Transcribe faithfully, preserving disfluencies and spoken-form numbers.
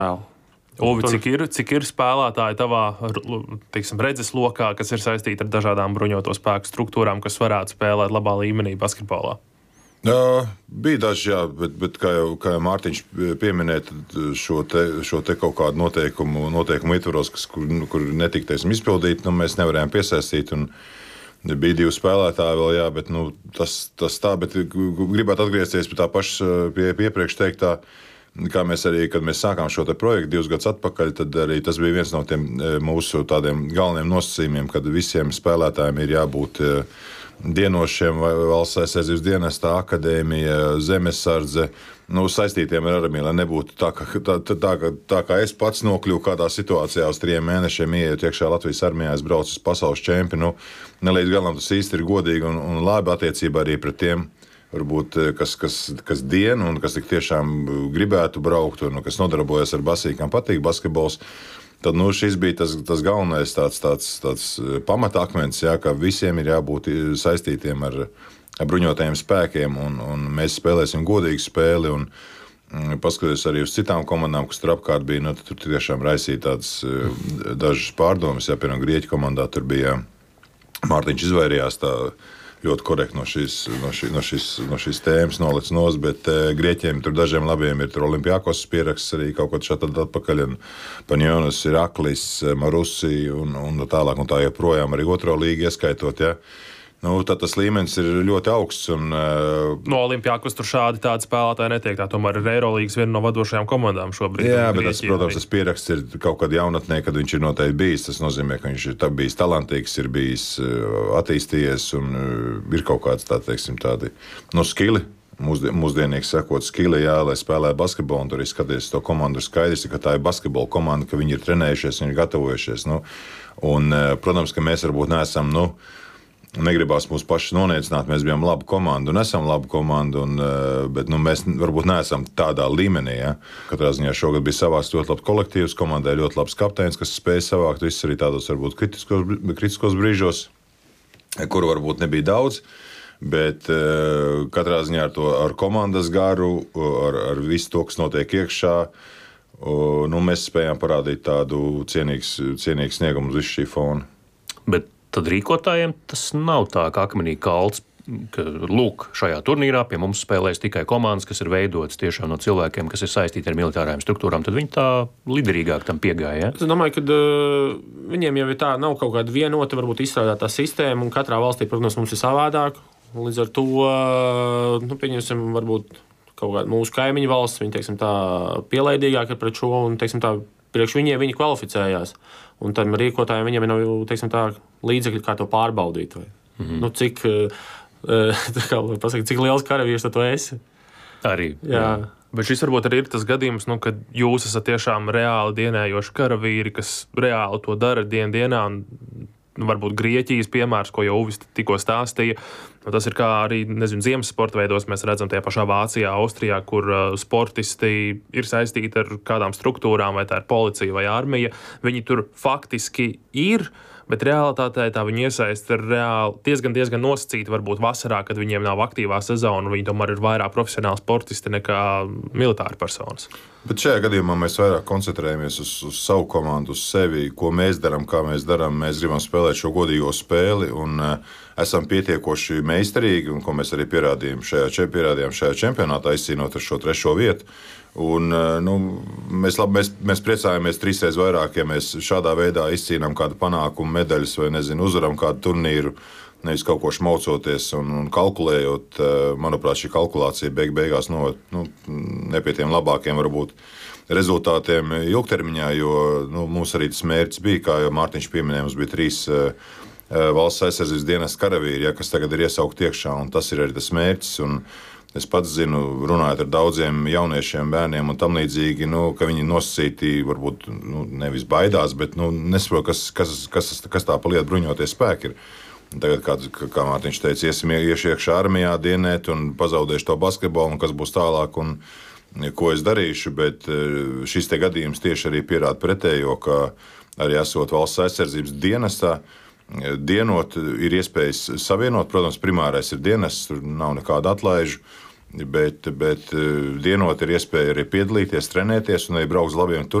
Uvi, cik ir, cik ir spēlētāji tavā, teiksim, redzes lokā, kas ir saistīti ar dažādām bruņoto spēku struktūrām, kas varētu spēlēt labā līmenī basketbolā? Uh, bija daži, jā, bet, bet kā, jau, kā jau Mārtiņš pieminēja, šo te, šo te kaut kādu noteikumu, noteikumu ietvaros, kas, kur, kur netika, teiksim, izpildīt, nu, mēs nevarējām piesaistīt. Un bija divi spēlētāji vēl, jā, bet nu, tas, tas tā, bet gribētu atgriezties pie tā paša, pie, pie iepriekš teiktā, kā mēs arī, kad mēs sākām šo te projektu divus gadus atpakaļ, tad arī tas bija viens no tiem mūsu tādiem galveniem nosacījumiem, kad visiem spēlētājiem ir jābūt dienošiem valsts aizsardzības dienestā, akadēmija, zemesardze, nu, saistītiem ar armiju, lai nebūtu tā, ka, tā, tā, tā, tā kā es pats nokļuvu kādā situācijā uz trim mēnešiem, ieejot iekšā Latvijas armijā, es braucu uz pasaules čempi, nu, ne līdz galam tas īsti ir godīgi un, un labi attiecībā arī pret tiem, varbūt, kas, kas, kas dienu un kas tik tiešām gribētu braukt un kas nodarbojas ar basīkām, patīk basketbols. Tad nu, šis bija tas, tas galvenais tāds, tāds, tāds pamatakmens, jā, ka visiem ir jābūt saistītiem ar, ar bruņotajiem spēkiem, un, un mēs spēlēsim godīgu spēli. Un, paskatoties arī uz citām komandām, kas tur apkārt bija, nu, tur tiešām raisīja tādas dažas pārdomas. Jā, piemēram, Grieķu komandā tur bija Mārtiņš izvairījās tā ļoti korekti no šīs, no šī, no šīs, no šīs tēmas nolicis nos, bet e, Grieķiem tur dažiem labiem ir tur Olimpiakos pieraksts arī kaut kaut šādi atpakaļ, un Panjonas, Iraklis, Marusi un, un tālāk, un tā joprojām arī otro līgu ieskaitot, ja. Nu, tad tas līmenis ir ļoti augsts. Un, uh, no Olimpiakos tur šādi tādi spēlētāji netiek. Tā tomēr ir Eirolīgas viena no vadošajām komandām šobrīd. Jā, bet tas, protams, tas pieraksts ir kaut kad jaunatnē, kad viņš ir noteikti bijis. Tas nozīmē, ka viņš ir bijis talantīgs, ir bijis attīstījies un ir kaut kāds tā, teiksim, tādi, nu, skili. Mūsdien, mūsdienīgi sakot, skili, jā, lai spēlē basketbolu, un tur ir skaties to komandu, ir skaidrs, ka tā ir basketbola komanda, ka viņi ir trenējušies, viņi ir gatavojušies. Nu, un, protams, ka mēs varbūt neesam, nu, negribās mūs paši noniecināt, mēs bijām laba komanda un esam laba komanda, un, bet nu, mēs varbūt neesam tādā līmenī. Ja? Katrā ziņā šogad bija savāks ļoti labs kolektīvs, komandai ļoti labs kapteinis, kas spēja savākt visus arī tādos varbūt kritiskos, kritiskos brīžos, kuru varbūt nebija daudz, bet katrā ziņā ar, to, ar komandas garu, ar, ar visu to, kas notiek iekšā, nu, mēs spējām parādīt tādu cienīgu, cienīgu sniegumu uz visu šī fona. Bet tad rīkotājiem tas nav tā kā akmenī kalts, ka, lūk, šajā turnīrā pie mums spēlēs tikai komandas, kas ir veidotas tiešām no cilvēkiem, kas ir saistīti ar militārajām struktūrām. Tad viņi tā liderīgāk tam piegāja. Ja? Es domāju, ka uh, viņiem jau ir tā, nav kaut kāda vienota, varbūt izstrādātā sistēma, un katrā valstī, protams, mums ir savādāk. Līdz ar to, uh, nu, pieņemsim, varbūt kaut kāda mūsu kaimiņu valsts, viņi, teiksim, tā pielaidīgāk ir pret šo, un, teiksim, tā priekš viņiem viņi kvalificējās. Un tam rīkotājiem viņiem nav, teiksim, tā līdzekļi, kā to pārbaudīt. Vai? Mm-hmm. Nu, cik, kā pasaka, cik liels karavīrs tu esi? Arī. Jā. Jā. Bet šis varbūt arī ir tas gadījums, nu, kad jūs esat tiešām reāli dienējoši karavīri, kas reāli to dara dien dienā. Un, nu, varbūt Grieķijas piemērs, ko jau Uvis tikko stāstīja. Nu, tas ir kā arī, nezinu, ziemas sporta veidos mēs redzam tajā pašā Vācijā, Austrijā, kur uh, sportisti ir saistīti ar kādām struktūrām, vai tā ir policija vai armija. Viņi tur faktiski ir, bet realitātē tā viņi iesaist ir reāli diezgan, diezgan nosacīti, varbūt vasarā, kad viņiem nav aktīvā sezona, un viņi tomēr ir vairāk profesionāli sportisti nekā militāri personas. Bet šajā gadījumā mēs vairāk koncentrējamies uz, uz savu komandu, uz sevi, ko mēs darām, kā mēs darām. Mēs gribam spēlēt šo godīgo spēli un uh, esam pietiekoši meistarīgi, un ko mēs arī pierādījām šajā, pierādījām šajā čempionātā, izcīnot ar šo trešo vietu. Un, nu, mēs, labi, mēs, mēs priecājamies trīsreiz vairāk, ja mēs šādā veidā izcīnām kādu panākumu, medaļas vai, nezinu, uzvaram kādu turnīru, nevis kaut ko šmaucoties un, un kalkulējot. Manuprāt, šī kalkulācija beig beigās no, nu, ne pie tiem labākiem varbūt rezultātiem ilgtermiņā, jo nu, mums arī tas mērķis bija, kā jau Mārtiņš pieminēja, mums bija trīs uh, valsts aizsardzības dienesta karavīri, ja, kas tagad ir iesaukt iekšā, un tas ir arī tas mērķis. Un, es pats zinu, runājot ar daudziem jauniešiem, bērniem un tam līdzīgi, nu, ka viņi nosacīti varbūt nu, nevis baidās, bet nu, nesaprot, kas, kas, kas, kas tā pa lietu bruņotie spēki ir. Un tagad, kā, kā Mārtiņš teica, iesim iešu iekšā armijā dienēt un pazaudēšu to basketbolu, un kas būs tālāk un ko es darīšu, bet šis te gadījums tieši arī pierāda pretējo, ka arī esot valsts aizsardzības dienestā, dienot ir iespējas savienot. Protams, primārais ir dienests, tur nav nekāda atlaižu, Bet, bet dienot ir iespēja arī piedalīties, trenēties un arī braukt uz labiem